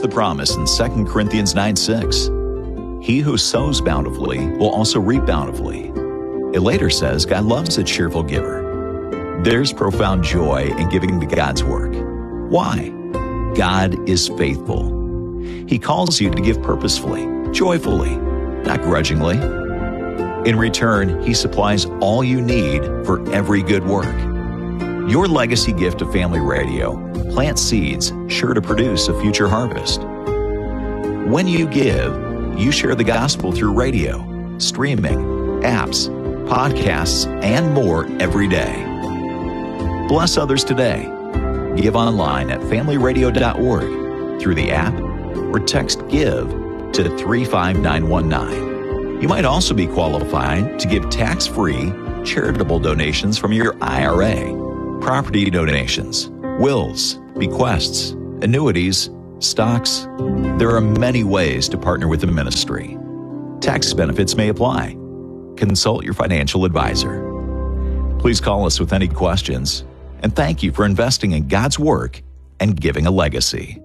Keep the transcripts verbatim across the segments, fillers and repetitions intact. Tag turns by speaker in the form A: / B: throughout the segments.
A: the promise in Second Corinthians nine six. He who sows bountifully will also reap bountifully. It later says God loves a cheerful giver. There's profound joy in giving to God's work. Why? God is faithful. He calls you to give purposefully, joyfully, not grudgingly. In return, He supplies all you need for every good work. Your legacy gift to Family Radio plants seeds sure to produce a future harvest. When you give, you share the gospel through radio, streaming, apps, podcasts, and more every day. Bless others today. Give online at family radio dot org, through the app, or text GIVE to three five nine one nine. You might also be qualified to give tax-free charitable donations from your I R A, property donations, wills, bequests, annuities, stocks. There are many ways to partner with the ministry. Tax benefits may apply. Consult your financial advisor. Please call us with any questions, and thank you for investing in God's work and giving a legacy.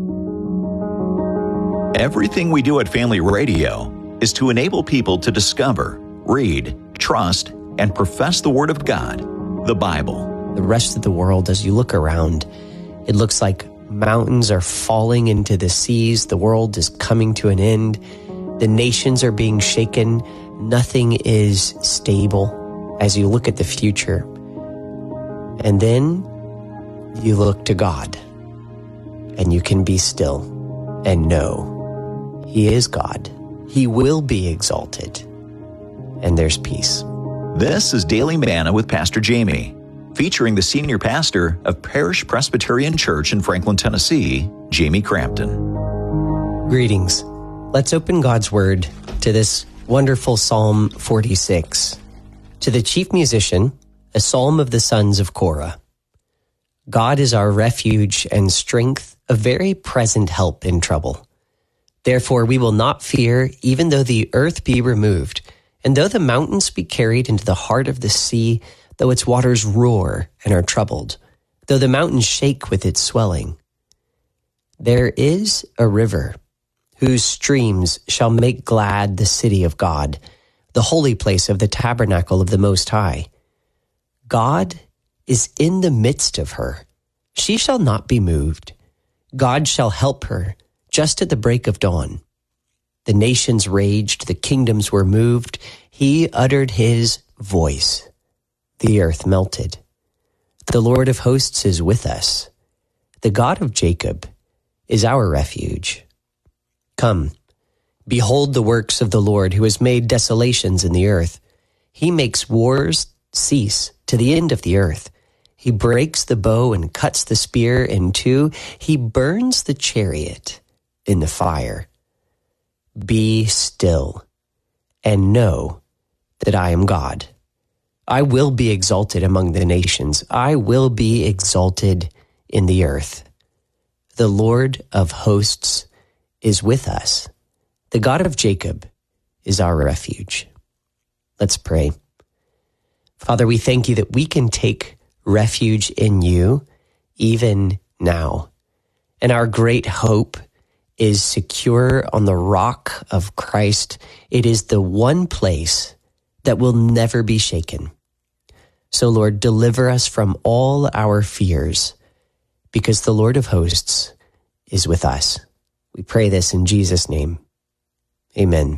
A: Everything we do at Family Radio is to enable people to discover, read, trust, and profess the Word of God, the Bible.
B: The rest of the world, as you look around, it looks like mountains are falling into the seas. The world is coming to an end. The nations are being shaken. Nothing is stable as you look at the future. And then you look to God, and you can be still and know He is God. He will be exalted, and there's peace.
A: This is Daily Manna with Pastor Jamie, featuring the senior pastor of Parish Presbyterian Church in Franklin, Tennessee, Jamie Crampton.
B: Greetings. Let's open God's Word to this wonderful Psalm forty-six. To the chief musician, a psalm of the sons of Korah. God is our refuge and strength, a very present help in trouble. Therefore we will not fear, even though the earth be removed, and though the mountains be carried into the heart of the sea, though its waters roar and are troubled, though the mountains shake with its swelling. There is a river, whose streams shall make glad the city of God, the holy place of the tabernacle of the Most High. God is in the midst of her. She shall not be moved. God shall help her just at the break of dawn. The nations raged, the kingdoms were moved. He uttered His voice. The earth melted. The Lord of hosts is with us. The God of Jacob is our refuge. Come, behold the works of the Lord, who has made desolations in the earth. He makes wars cease to the end of the earth. He breaks the bow and cuts the spear in two. He burns the chariot in the fire. Be still and know that I am God. I will be exalted among the nations. I will be exalted in the earth. The Lord of hosts is with us. The God of Jacob is our refuge. Let's pray. Father, we thank You that we can take refuge in You even now. And our great hope is secure on the rock of Christ. It is the one place that will never be shaken. So, Lord, deliver us from all our fears, because the Lord of hosts is with us. We pray this in Jesus' name. Amen.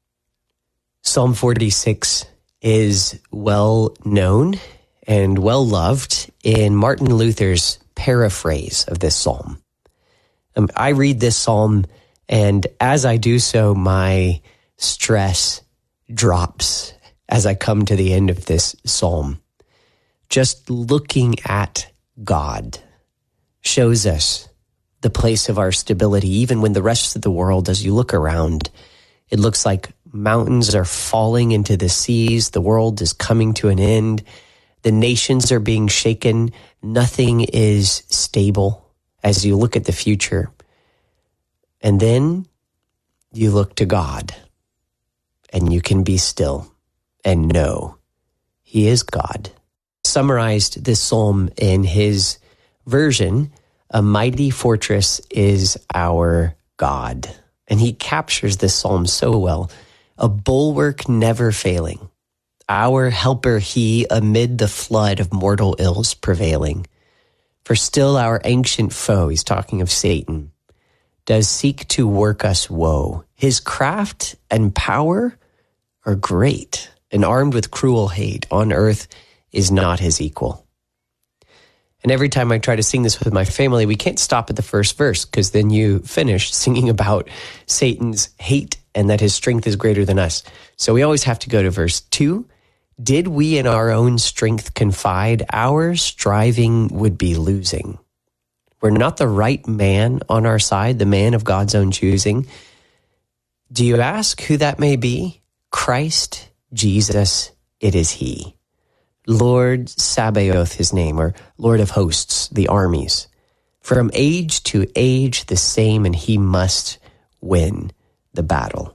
B: Psalm forty-six is well known and well loved in Martin Luther's paraphrase of this psalm. Um, I read this psalm, and as I do so, my stress drops as I come to the end of this psalm. Just looking at God shows us the place of our stability, even when the rest of the world, as you look around, it looks like mountains are falling into the seas, the world is coming to an end, the nations are being shaken, nothing is stable as you look at the future. And then you look to God, and you can be still and know He is God. Summarized this psalm in his version A mighty fortress is our God. And he captures this psalm so well. A bulwark never failing. Our helper he amid the flood of mortal ills prevailing. For still our ancient foe, he's talking of Satan, does seek to work us woe. His craft and power are great, and armed with cruel hate on earth is not his equal. And every time I try to sing this with my family, we can't stop at the first verse, because then you finish singing about Satan's hate and that his strength is greater than us. So we always have to go to verse two. Did we in our own strength confide, our striving would be losing. We're not the right man on our side, the man of God's own choosing. Do you ask who that may be? Christ Jesus, it is he. Lord Sabaoth, his name, or Lord of hosts, the armies. From age to age the same, and he must win the battle.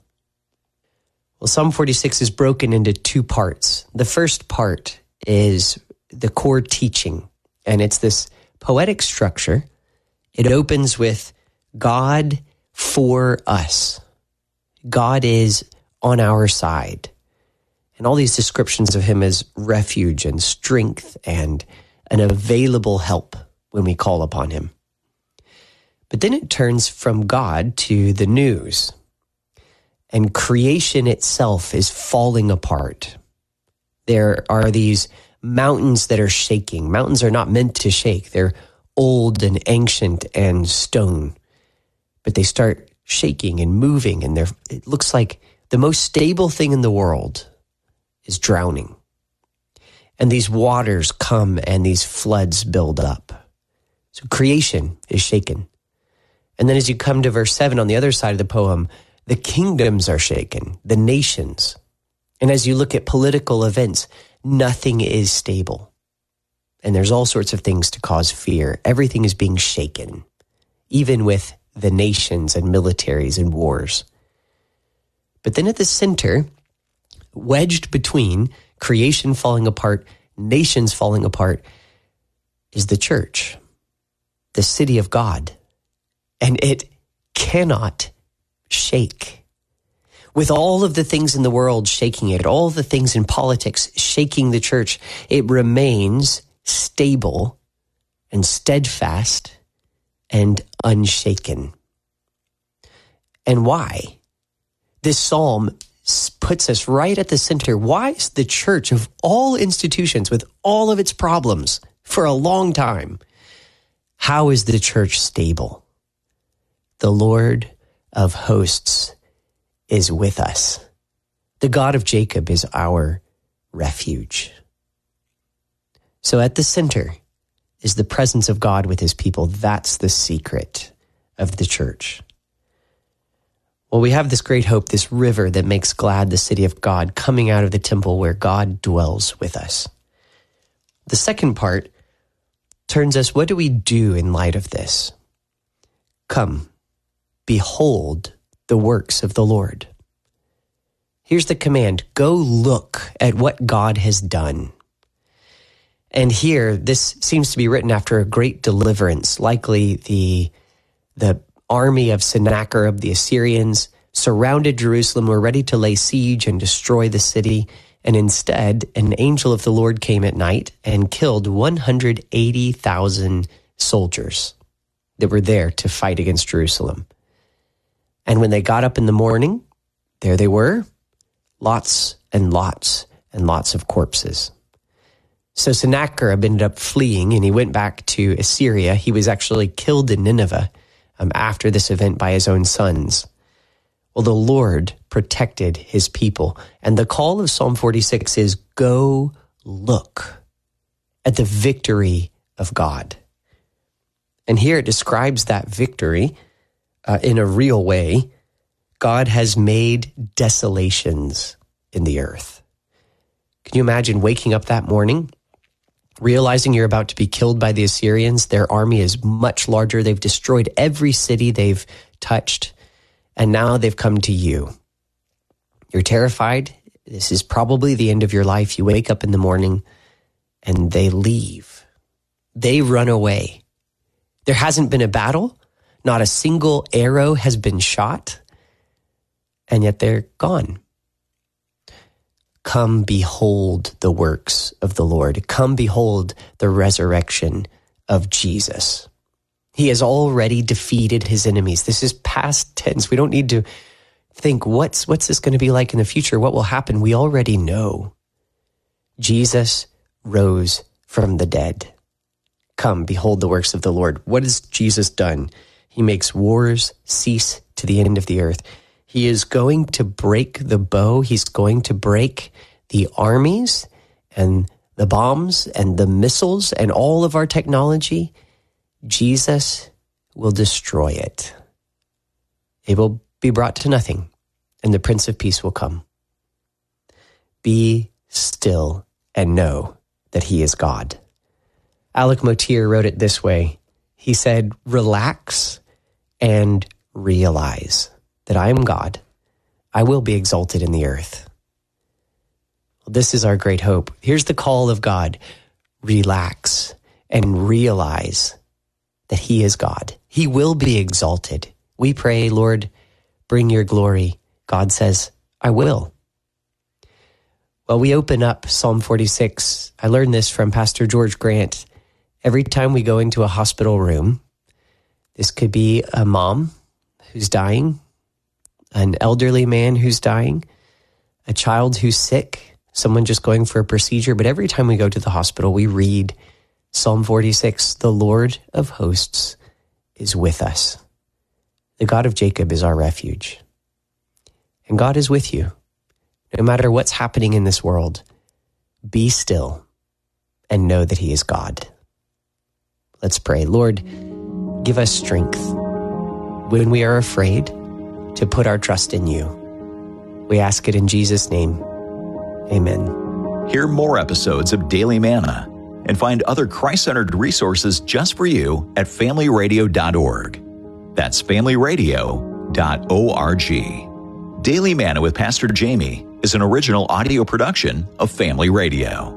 B: Well, Psalm forty-six is broken into two parts. The first part is the core teaching, and it's this poetic structure. It opens with God for us. God is on our side. And all these descriptions of him as refuge and strength and an available help when we call upon him. But then it turns from God to the news. And creation itself is falling apart. There are these mountains that are shaking. Mountains are not meant to shake. They're old and ancient and stone. But they start shaking and moving, and they're, it looks like the most stable thing in the world is drowning. And these waters come and these floods build up. So creation is shaken. And then as you come to verse seven on the other side of the poem, the kingdoms are shaken, the nations. And as you look at political events, nothing is stable. And there's all sorts of things to cause fear. Everything is being shaken, even with the nations and militaries and wars. But then at the center, wedged between creation falling apart, nations falling apart, is the church, the city of God. And it cannot shake. With all of the things in the world shaking it, all the things in politics shaking the church, it remains stable and steadfast and unshaken. And why? This psalm puts us right at the center. Why is the church of all institutions, with all of its problems for a long time, how is the church stable? The Lord of hosts is with us. The God of Jacob is our refuge. So at the center is the presence of God with his people. That's the secret of the church. Well, we have this great hope, this river that makes glad the city of God, coming out of the temple where God dwells with us. The second part turns us, what do we do in light of this? Come, behold the works of the Lord. Here's the command, go look at what God has done. And here, this seems to be written after a great deliverance, likely the, the army of Sennacherib, the Assyrians, surrounded Jerusalem, were ready to lay siege and destroy the city. And instead, an angel of the Lord came at night and killed one hundred eighty thousand soldiers that were there to fight against Jerusalem. And when they got up in the morning, there they were, lots and lots and lots of corpses. So Sennacherib ended up fleeing, and he went back to Assyria. He was actually killed in Nineveh um, after this event by his own sons. Well, the Lord protected his people. And the call of Psalm forty-six is, go look at the victory of God. And here it describes that victory uh, in a real way. God has made desolations in the earth. Can you imagine waking up that morning, realizing you're about to be killed by the Assyrians? Their army is much larger. They've destroyed every city they've touched, and now they've come to you. You're terrified. This is probably the end of your life. You wake up in the morning, and they leave. They run away. There hasn't been a battle. Not a single arrow has been shot. And yet they're gone. Come behold the works of the Lord. Come behold the resurrection of Jesus. He has already defeated his enemies. This is past tense. We don't need to think, what's, what's this going to be like in the future? What will happen? We already know. Jesus rose from the dead. Come, behold the works of the Lord. What has Jesus done? He makes wars cease to the end of the earth. He is going to break the bow. He's going to break the armies and the bombs and the missiles and all of our technology. Jesus will destroy it. It will be brought to nothing, and the Prince of Peace will come. Be still and know that he is God. Alec Motyer wrote it this way. He said, relax and realize that I am God. I will be exalted in the earth. Well, this is our great hope. Here's the call of God. Relax and realize that he is God. He will be exalted. We pray, Lord, bring your glory. God says, I will. Well, we open up Psalm forty-six. I learned this from Pastor George Grant. Every time we go into a hospital room, this could be a mom who's dying, an elderly man who's dying, a child who's sick, someone just going for a procedure. But every time we go to the hospital, we read Psalm forty-six, the Lord of hosts is with us. The God of Jacob is our refuge. And God is with you. No matter what's happening in this world, be still and know that he is God. Let's pray. Lord, give us strength when we are afraid to put our trust in you. We ask it in Jesus' name. Amen.
A: Hear more episodes of Daily Manna and find other Christ-centered resources just for you at family radio dot org. That's family radio dot org. Daily Manna with Pastor Jamie is an original audio production of Family Radio.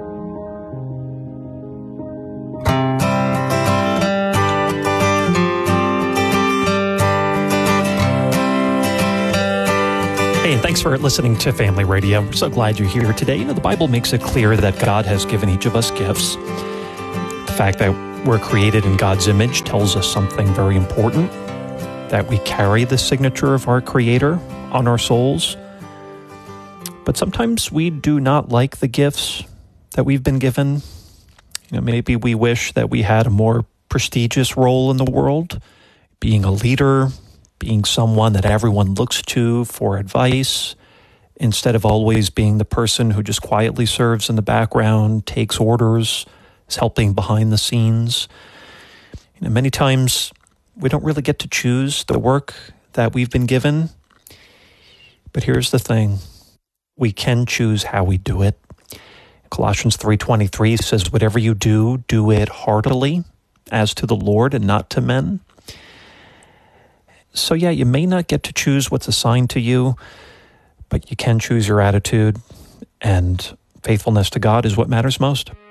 C: Hey, and thanks for listening to Family Radio. We're so glad you're here today. You know, the Bible makes it clear that God has given each of us gifts. The fact that we're created in God's image tells us something very important, that we carry the signature of our Creator on our souls. But sometimes we do not like the gifts that we've been given. You know, maybe we wish that we had a more prestigious role in the world, being a leader, being someone that everyone looks to for advice, instead of always being the person who just quietly serves in the background, takes orders, is helping behind the scenes. You know, many times we don't really get to choose the work that we've been given. But here's the thing. We can choose how we do it. Colossians three twenty-three says, whatever you do, do it heartily, as to the Lord and not to men. So yeah, you may not get to choose what's assigned to you, but you can choose your attitude, and faithfulness to God is what matters most.